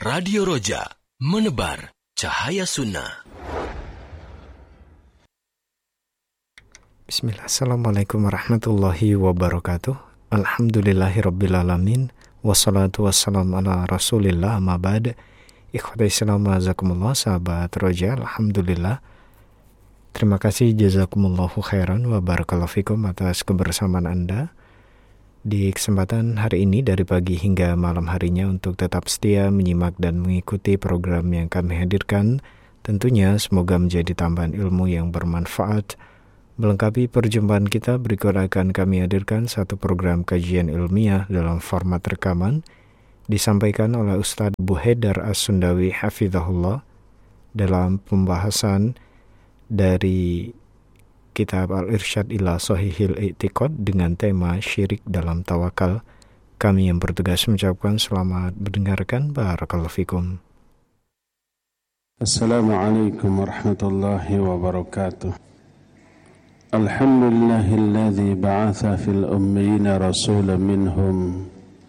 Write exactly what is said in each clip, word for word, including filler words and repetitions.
Radio Roja, menebar cahaya sunnah. Bismillah, Assalamualaikum warahmatullahi wabarakatuh. Alhamdulillahirrabbilalamin. Wassalatu wassalamu ala rasulillah amma ba'd. Ikhwati Islam azakumullah, sahabat Roja, Alhamdulillah. Terima kasih, jazakumullahu khairan wa barakallahu fikum atas kebersamaan Anda di kesempatan hari ini dari pagi hingga malam harinya untuk tetap setia menyimak dan mengikuti program yang kami hadirkan. Tentunya semoga menjadi tambahan ilmu yang bermanfaat. Melengkapi perjumpaan kita, berikut akan kami hadirkan satu program kajian ilmiah dalam format rekaman disampaikan oleh Ustadz Abu Haidar As-Sundawi hafizahullah dalam pembahasan dari Kitab Al-Irsyad ila Shahihil I'tiqad dengan tema syirik dalam tawakal. Kami yang bertugas mengucapkan selamat mendengarkan. Barakallahu fikum. Assalamualaikum warahmatullahi wabarakatuh. Alhamdulillahilladzi ba'atha fil ummiyina rasulan minhum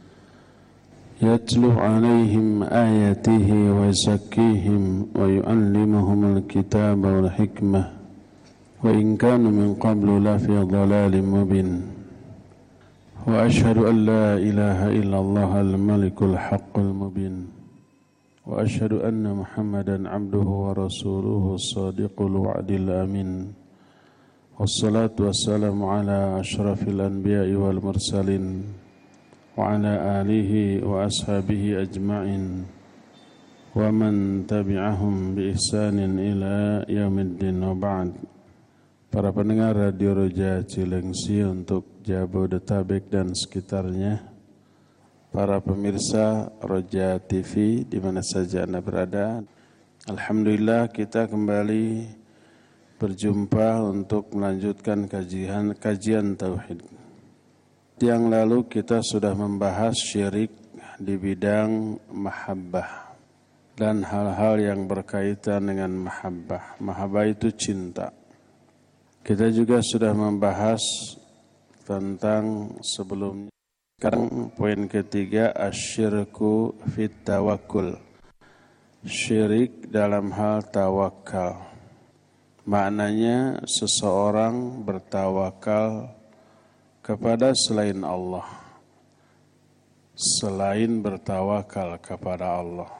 yatlu 'alaihim ayatihi wa yuzakkihim wa yu'allimuhumul kitaba wal hikmah wa in kanu min qablu la fi dhalalin mubin wa asyhadu an la ilaha illallah al-malikul haqqul mubin wa asyhadu anna Muhammadan 'abduhu wa rasuluhu as-sadiqul wa'dil amin wassalatu wassalamu ala asyrafil anbiya'i wal mursalin wa ala alihi wa ashabihi ajma'in wa man tabi'ahum bi ihsanin ila yaumiddin wa ba'd. Para pendengar Radio Roja Cilengsi untuk Jabodetabek dan sekitarnya, para pemirsa Roja T V di mana saja Anda berada, alhamdulillah kita kembali berjumpa untuk melanjutkan kajian kajian tauhid. Yang lalu kita sudah membahas syirik di bidang mahabbah dan hal-hal yang berkaitan dengan mahabbah. Mahabbah itu cinta. Kita juga sudah membahas tentang sebelumnya. Sekarang poin ketiga, asyirku fit tawakkul. Syirik dalam hal tawakal. Maknanya seseorang bertawakal kepada selain Allah, selain bertawakal kepada Allah.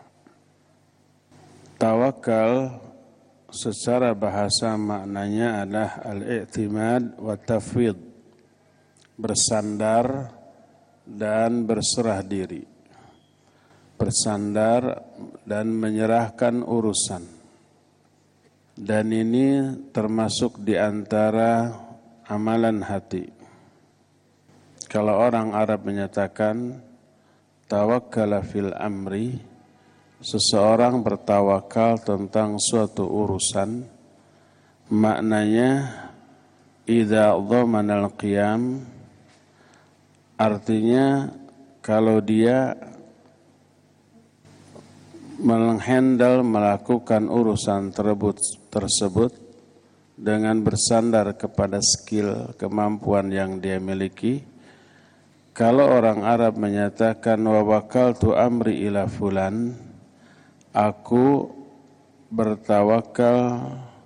Tawakal secara bahasa maknanya adalah al-i'timad wa tafwid, bersandar dan berserah diri, bersandar dan menyerahkan urusan. Dan ini termasuk di antara amalan hati. Kalau orang Arab menyatakan tawakkala fil amri, seseorang bertawakal tentang suatu urusan, maknanya idza dhamana al-qiyam, artinya kalau dia menghandle melakukan urusan tersebut tersebut dengan bersandar kepada skill, kemampuan yang dia miliki. Kalau orang Arab menyatakan wa wakaltu amri ila fulan, aku bertawakal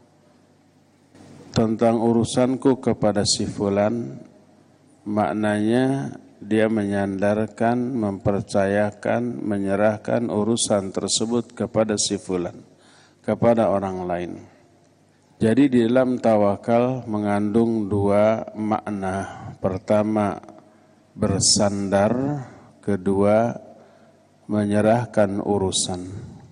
tentang urusanku kepada si fulan, maknanya dia menyandarkan, mempercayakan, menyerahkan urusan tersebut kepada si fulan, kepada orang lain. Jadi di dalam tawakal mengandung dua makna. Pertama, bersandar. Kedua, menyerahkan urusan.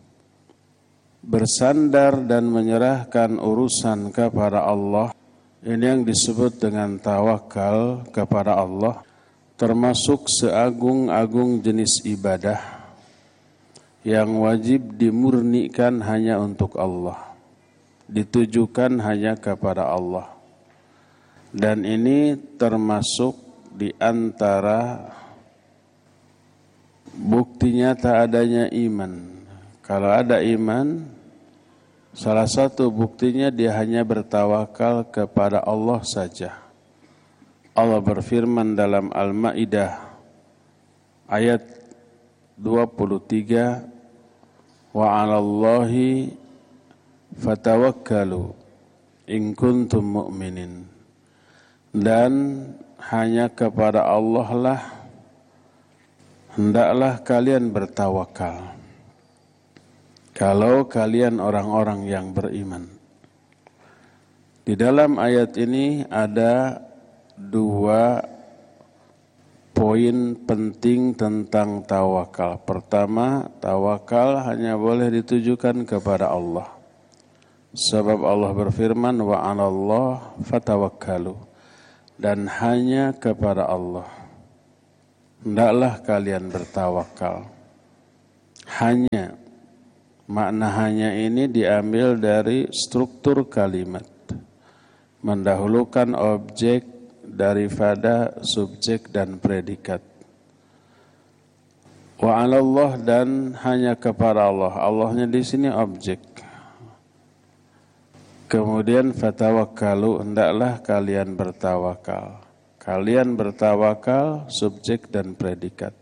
Bersandar dan menyerahkan urusan kepada Allah, ini yang disebut dengan tawakal kepada Allah, termasuk seagung-agung jenis ibadah yang wajib dimurnikan hanya untuk Allah, ditujukan hanya kepada Allah. Dan ini termasuk di antara bukti nyata adanya iman. Kalau ada iman, salah satu buktinya dia hanya bertawakal kepada Allah saja. Allah berfirman dalam Al-Maidah ayat dua puluh tiga, wa 'alallahi fatawakkalu in kuntum mu'minin. Dan hanya kepada Allah lah hendaklah kalian bertawakal kalau kalian orang-orang yang beriman. Di dalam ayat ini ada dua poin penting tentang tawakal. Pertama, tawakal hanya boleh ditujukan kepada Allah. Sebab Allah berfirman, wa 'alallah fatawakkalu. Dan hanya kepada Allah hendaklah kalian bertawakal. Hanya, makna hanya ini diambil dari struktur kalimat. Mendahulukan objek daripada subjek dan predikat. Wa 'alallah dan hanya kepada Allah. Allahnya di sini objek. Kemudian fatawakkalu, hendaklah kalian bertawakal. Kalian bertawakal subjek dan predikat.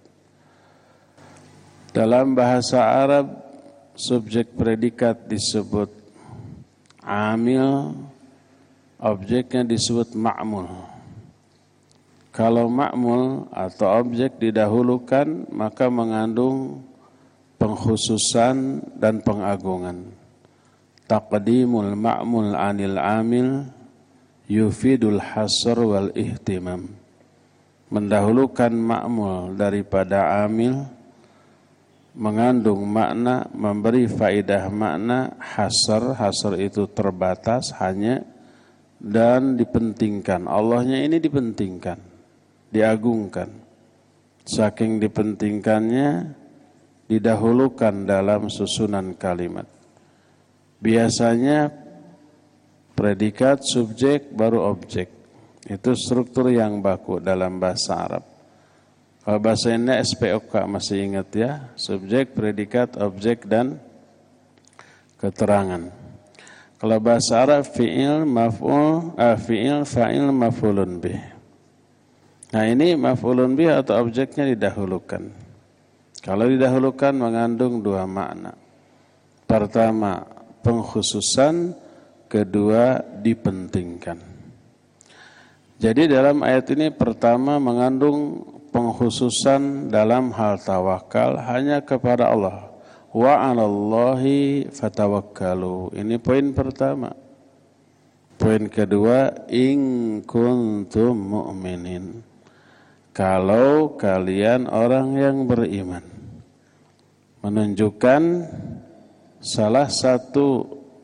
Dalam bahasa Arab subjek predikat disebut amil, objeknya disebut ma'mul. Kalau ma'mul atau objek didahulukan, maka mengandung pengkhususan dan pengagungan. Taqdimul ma'mul 'anil 'amil yufidul hasr wal ihtimam. Mendahulukan ma'mul daripada amil mengandung makna, memberi faidah makna hasr. Hasr itu terbatas, hanya, dan dipentingkan. Allahnya ini dipentingkan, diagungkan. Saking dipentingkannya, didahulukan dalam susunan kalimat. Biasanya predikat, subjek, baru objek. Itu struktur yang baku dalam bahasa Arab. Kalau bahasa Indonesia S P O K masih ingat ya, subjek, predikat, objek, dan keterangan. Kalau bahasa Arab fi'il, maf'ul, ah, fi'il, fa'il, maf'ulun bih. Nah ini maf'ulun bih atau objeknya didahulukan. Kalau didahulukan mengandung dua makna. Pertama, pengkhususan, kedua, dipentingkan. Jadi dalam ayat ini pertama mengandung pengkhususan dalam hal tawakal hanya kepada Allah. Wa 'alallahi fatawakkalu. Ini poin pertama. Poin kedua, in kuntum mu'minin. Kalau kalian orang yang beriman. Menunjukkan salah satu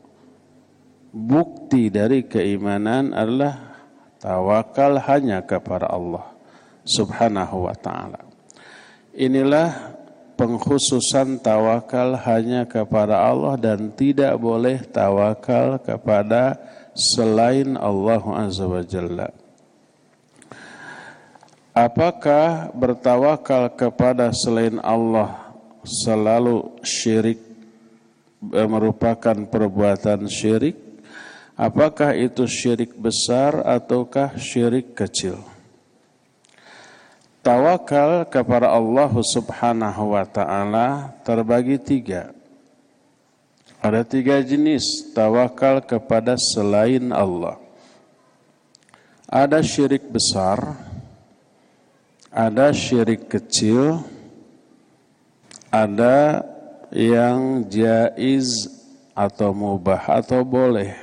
bukti dari keimanan adalah tawakal hanya kepada Allah Subhanahu wa ta'ala. Inilah pengkhususan tawakal hanya kepada Allah dan tidak boleh tawakal kepada selain Allah Azza wa Jalla. Apakah bertawakal kepada selain Allah selalu syirik, merupakan perbuatan syirik? Apakah itu syirik besar ataukah syirik kecil? Tawakal kepada Allah Subhanahu wa ta'ala terbagi tiga. Ada tiga jenis tawakal kepada selain Allah. Ada syirik besar, ada syirik kecil, ada yang jaiz atau mubah atau boleh.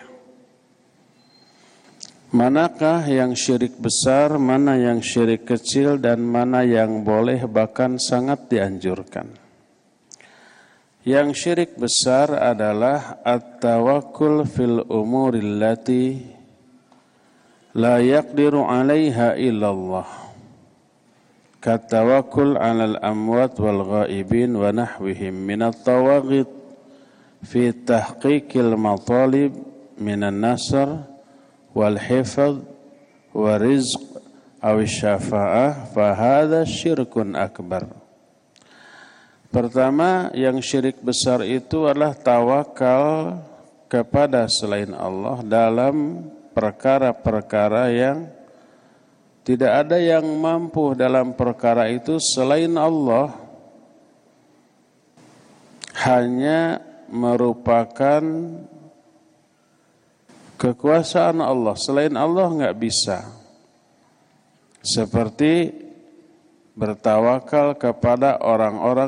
Manakah yang syirik besar, mana yang syirik kecil, dan mana yang boleh bahkan sangat dianjurkan? Yang syirik besar adalah at-tawakkul fil umuril lati la yaqdiru 'alaiha illallah. Katawakkul 'alal amwat wal ghaibin wa nahwihim min at-tawaghit fi tahqiqil matalib minan nasr wal hifadz wa rizq aw syafa'ah fa hadza syirkun akbar. Pertama, yang syirik besar itu adalah tawakal kepada selain Allah dalam perkara-perkara yang tidak ada yang mampu dalam perkara itu selain Allah. hanya merupakan kekuasaan Allah. Selain Allah enggak bisa. Seperti bertawakal kepada orang-orang